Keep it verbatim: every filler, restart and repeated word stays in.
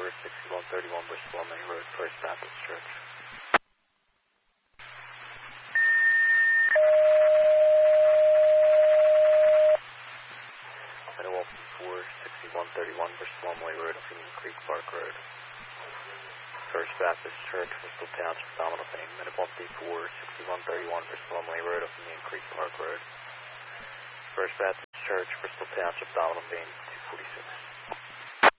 sixty-one thirty-one Bristol on Main Road, First Baptist Church. Minute four sixty-one thirty-one Bristol on Main Road, Union Creek Park Road. First Baptist Church, Bristol Township, Domino Payne. Minute four sixty-one thirty-one Bristol on Main Road, Union Creek Park Road. First Baptist Church, Bristol Township, Domino Payne, two forty-six.